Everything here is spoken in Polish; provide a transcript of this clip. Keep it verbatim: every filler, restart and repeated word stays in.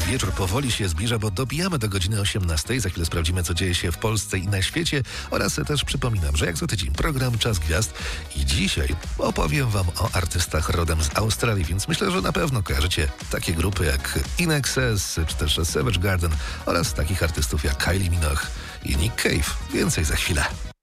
Wieczór powoli się zbliża, bo dobijamy do godziny osiemnastej. Za chwilę sprawdzimy, co dzieje się w Polsce i na świecie. Oraz też przypominam, że jak co tydzień program Czas Gwiazd i dzisiaj opowiem wam o artystach rodem z Australii, więc myślę, że na pewno kojarzycie takie grupy jak In Excess czy też Savage Garden oraz takich artystów jak Kylie Minogue i Nick Cave. Więcej za chwilę.